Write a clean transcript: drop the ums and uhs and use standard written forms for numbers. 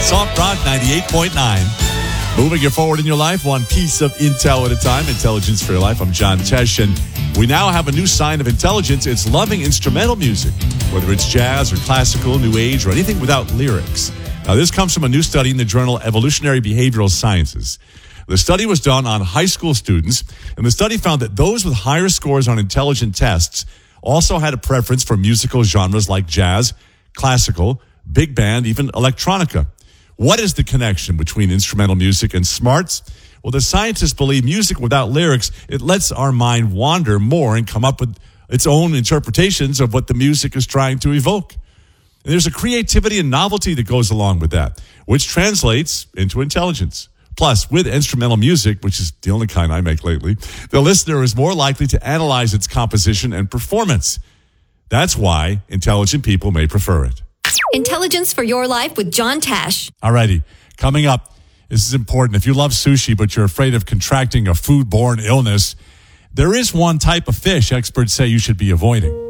Talk Rock 98.9. Moving you forward in your life, one piece of intel at a time. Intelligence for your life. I'm John Tesh, and we now have a new sign of intelligence. It's loving instrumental music, whether it's jazz or classical, new age, or anything without lyrics. Now, this comes from a new study in the journal Evolutionary Behavioral Sciences. The study was done on high school students, and the study found that those with higher scores on intelligent tests also had a preference for musical genres like jazz, classical, big band, even electronica. What is the connection between instrumental music and smarts? Well, the scientists believe music without lyrics, it lets our mind wander more and come up with its own interpretations of what the music is trying to evoke. And there's a creativity and novelty that goes along with that, which translates into intelligence. Plus, with instrumental music, which is the only kind I make lately, the listener is more likely to analyze its composition and performance. That's why intelligent people may prefer it. Intelligence for your life with John Tesh. Alrighty, coming up, this is important. If you love sushi, but you're afraid of contracting a foodborne illness, there is one type of fish experts say you should be avoiding.